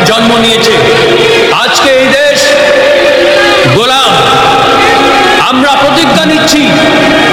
জন্ম নিয়েছে। আজকে এই দেশ গোলাম। আমরা প্রতিজ্ঞা নিচ্ছি